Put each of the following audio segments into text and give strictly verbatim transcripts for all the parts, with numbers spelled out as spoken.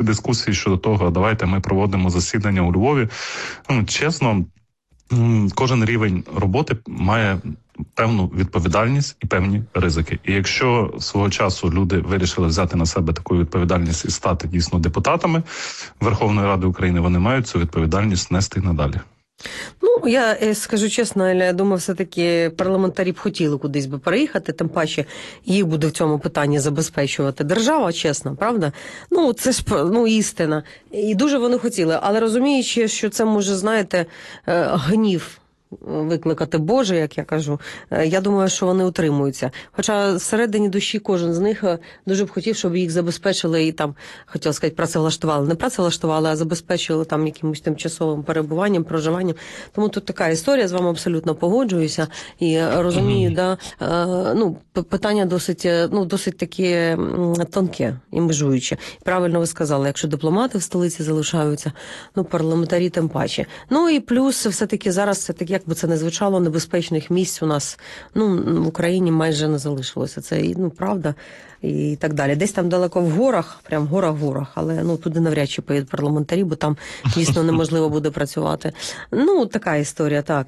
дискусії щодо того, давайте ми проводимо засідання у Львові. Ну, чесно, кожен рівень роботи має певну відповідальність і певні ризики. І якщо свого часу люди вирішили взяти на себе таку відповідальність і стати дійсно депутатами Верховної Ради України, вони мають цю відповідальність нести надалі. Ну, я скажу чесно, я думаю, все-таки парламентарі б хотіли кудись би переїхати, тим паче їх буде в цьому питанні забезпечувати держава, чесно, правда? Ну, це ж, ну, істина. І дуже вони хотіли, але розуміючи, що це може, знаєте, гнів викликати Боже, як я кажу, я думаю, що вони утримуються. Хоча всередині душі кожен з них дуже б хотів, щоб їх забезпечили і там, хотіла сказати, працевлаштували. Не працевлаштували, а забезпечили там якимось тимчасовим перебуванням, проживанням. Тому тут така історія, з вами абсолютно погоджуюся. І розумію, mm-hmm. да, ну, питання досить, ну, досить таке тонке і межуюче. Правильно ви сказали, якщо дипломати в столиці залишаються, ну, парламентарі тим паче. Ну і плюс все-таки зараз все-таки, як би це не звучало, небезпечних місць у нас, ну, в Україні майже не залишилося. Це, ну, правда, і так далі. Десь там далеко в горах, прям в горах-горах, але, ну, туди навряд чи поїдуть парламентарі, бо там дійсно неможливо буде працювати. Ну, така історія, так.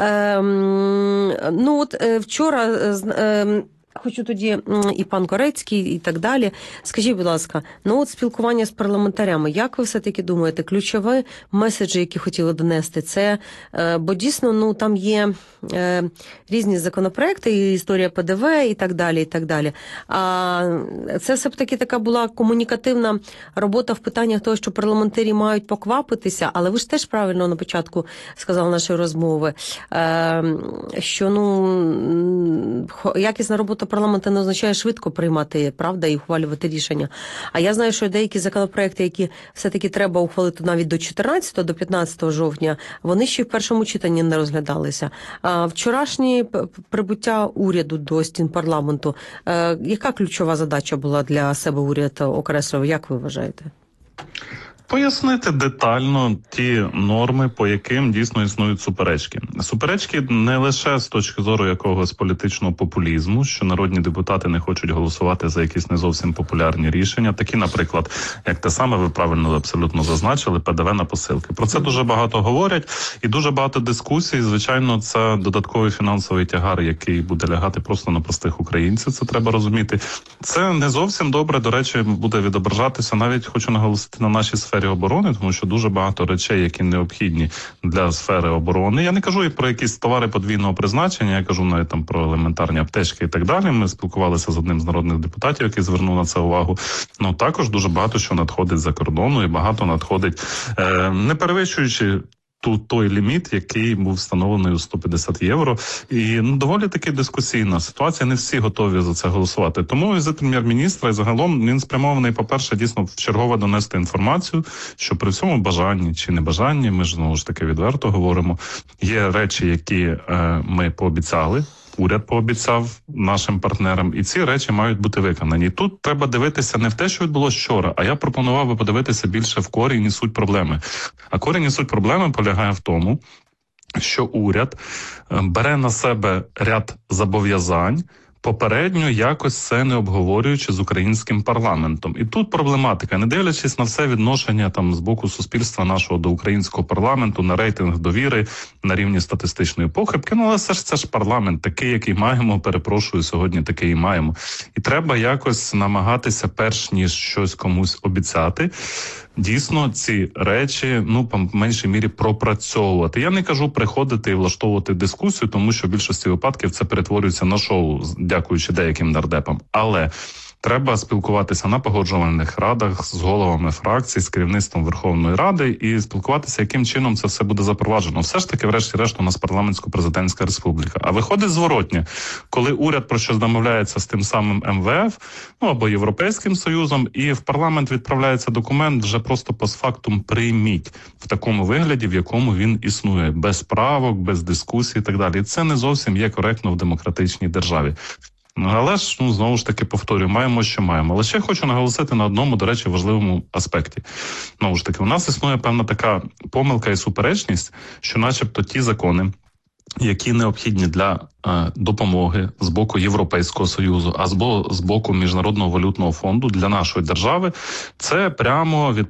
Ем, ну, от вчора... Ем, Хочу тоді і пан Корецький, і так далі. Скажіть, будь ласка, ну от спілкування з парламентарями, як ви все-таки думаєте, ключові меседжі, які хотіли донести, це, бо дійсно, ну, там є е, різні законопроекти, і історія Пе Де Ве, і так далі, і так далі. А це все-таки така була комунікативна робота в питаннях того, що парламентарі мають поквапитися, але ви ж теж правильно на початку сказали нашої розмови, е, що, ну, якісна робота парламенту не означає швидко приймати, правда, і ухвалювати рішення. А я знаю, що деякі законопроекти, які все-таки треба ухвалити навіть до чотирнадцятого, до п'ятнадцятого жовтня, вони ще в першому читанні не розглядалися. А вчорашнє прибуття уряду до стін парламенту, яка ключова задача була для себе уряд окреслив, як ви вважаєте? Пояснити детально ті норми, по яким дійсно існують суперечки. Суперечки не лише з точки зору якогось політичного популізму, що народні депутати не хочуть голосувати за якісь не зовсім популярні рішення. Такі, наприклад, як те саме, ви правильно абсолютно зазначили, Пе Де Ве на посилки. Про це дуже багато говорять і дуже багато дискусій. Звичайно, це додатковий фінансовий тягар, який буде лягати просто на простих українців, це треба розуміти. Це не зовсім добре, до речі, буде відображатися, навіть хочу наголосити, на нашій сфері оборони, тому що дуже багато речей, які необхідні для сфери оборони. Я не кажу і про якісь товари подвійного призначення, я кажу навіть там про елементарні аптечки і так далі. Ми спілкувалися з одним з народних депутатів, який звернув на це увагу. Ну, також дуже багато що надходить за кордону і багато надходить, е, не перевищуючи Тут той ліміт, який був встановлений у сто п'ятдесят євро. І ну, доволі таки дискусійна ситуація, не всі готові за це голосувати. Тому візит прем'єр-міністра і загалом він спрямований, по-перше, дійсно вчергове донести інформацію, що при всьому бажанні чи небажанні, ми ж знову ж таки відверто говоримо, є речі, які е, ми пообіцяли, уряд пообіцяв нашим партнерам, і ці речі мають бути виконані. Тут треба дивитися не в те, що відбулося вчора, а я пропонував би подивитися більше в корінь і суть проблеми. А корінь і суть проблеми полягає в тому, що уряд бере на себе ряд зобов'язань, попередньо якось це не обговорюючи з українським парламентом. І тут проблематика, не дивлячись на все відношення там з боку суспільства нашого до українського парламенту, на рейтинг довіри, на рівні статистичної похибки, ну але це ж, це ж парламент, такий, який маємо, перепрошую, сьогодні такий і маємо. І треба якось намагатися, перш ніж щось комусь обіцяти, дійсно ці речі, ну, по меншій мірі пропрацьовувати. Я не кажу приходити і влаштовувати дискусію, тому що в більшості випадків це перетворюється на шоу, дякуючи деяким нардепам. Але треба спілкуватися на погоджувальних радах з головами фракцій, з керівництвом Верховної Ради і спілкуватися, яким чином це все буде запроваджено. Все ж таки, врешті-решт, у нас парламентсько-президентська республіка. А виходить зворотнє, коли уряд про щось домовляється з тим самим Ем Ве Еф, ну або Європейським Союзом, і в парламент відправляється документ вже просто постфактум прийміть в такому вигляді, в якому він існує, без правок, без дискусій і так далі. І це не зовсім є коректно в демократичній державі. Але ж, ну, знову ж таки, повторюю, маємо, що маємо. Але ще хочу наголосити на одному, до речі, важливому аспекті. Знову ж таки, у нас існує певна така помилка і суперечність, що начебто ті закони, які необхідні для е, допомоги з боку Європейського Союзу, а з, бо, з боку Міжнародного валютного фонду для нашої держави, це прямо від